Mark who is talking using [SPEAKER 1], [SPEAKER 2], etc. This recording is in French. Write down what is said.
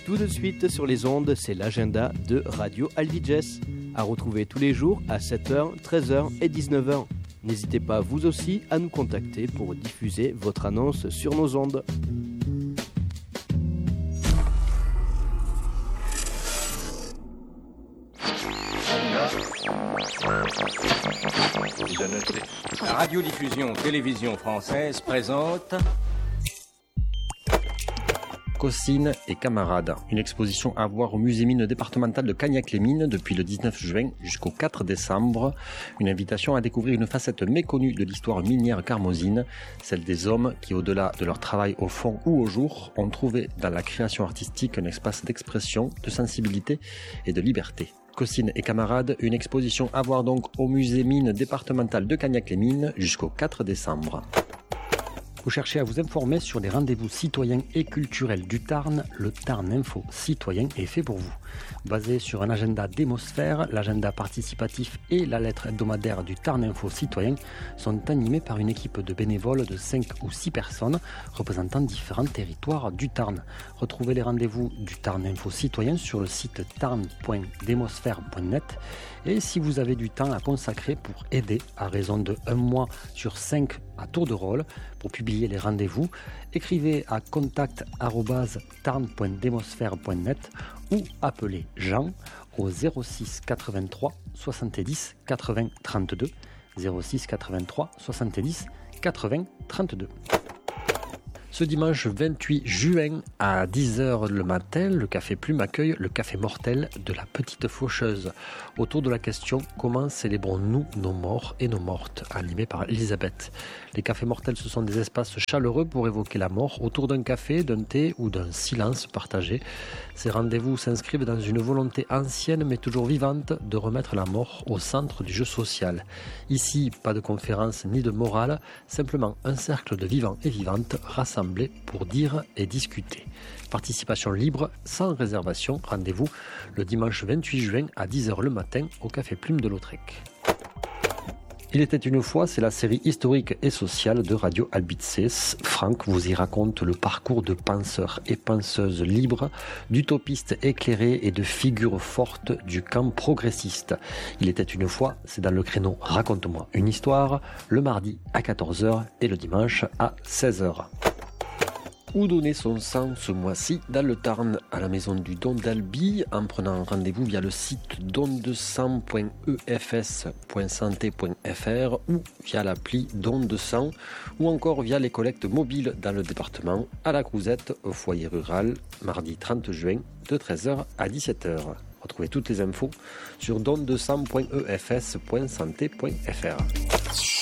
[SPEAKER 1] Tout de suite sur les ondes, c'est l'agenda de Radio Albiges, à retrouver tous les jours à 7h, 13h et 19h. N'hésitez pas vous aussi à nous contacter pour diffuser votre annonce sur nos ondes.
[SPEAKER 2] La radiodiffusion télévision française présente
[SPEAKER 3] Cossines et camarades, une exposition à voir au musée mine départemental de Cagnac-les-Mines depuis le 19 juin jusqu'au 4 décembre. Une invitation à découvrir une facette méconnue de l'histoire minière carmosine, celle des hommes qui, au-delà de leur travail au fond ou au jour, ont trouvé dans la création artistique un espace d'expression, de sensibilité et de liberté. Cossines et camarades, une exposition à voir donc au musée mine départemental de Cagnac-les-Mines jusqu'au 4 décembre. Vous cherchez à vous informer sur les rendez-vous citoyens et culturels du Tarn, le Tarn Info Citoyen est fait pour vous. Basé sur un agenda démosphère, l'agenda participatif et la lettre hebdomadaire du Tarn Info Citoyen sont animés par une équipe de bénévoles de 5 ou 6 personnes représentant différents territoires du Tarn. Retrouvez les rendez-vous du Tarn Info Citoyen sur le site tarn.demosphère.net et si vous avez du temps à consacrer pour aider à raison de 1 mois sur 5 à tour de rôle pour publier les rendez-vous, écrivez à contact@tarn.demosphère.net ou appelez Jean au 06 83 70 80 32 06 83 70 80 32. Ce dimanche 28 juin à 10h le matin, le Café Plume accueille le Café Mortel de la Petite Faucheuse. Autour de la question « Comment célébrons-nous nos morts et nos mortes ?» animé par Elisabeth. Les Cafés Mortels, ce sont des espaces chaleureux pour évoquer la mort autour d'un café, d'un thé ou d'un silence partagé. Ces rendez-vous s'inscrivent dans une volonté ancienne mais toujours vivante de remettre la mort au centre du jeu social. Ici, pas de conférence ni de morale, simplement un cercle de vivants et vivantes rassemblés pour dire et discuter. Participation libre, sans réservation. Rendez-vous le dimanche 28 juin à 10h le matin au Café Plume de Lautrec. Il était une fois, c'est la série historique et sociale de Radio Albiges. Franck vous y raconte le parcours de penseurs et penseuses libres, d'utopistes éclairés et de figures fortes du camp progressiste. Il était une fois, c'est dans le créneau Raconte-moi une histoire, le mardi à 14h et le dimanche à 16h. Où donner son sang ce mois-ci dans le Tarn à la maison du don d'Albi en prenant rendez-vous via le site dondesang.efs.santé.fr ou via l'appli Don de Sang ou encore via les collectes mobiles dans le département à la Crouzette au foyer rural mardi 30 juin de 13h à 17h. Retrouvez toutes les infos sur dondesang.efs.santé.fr.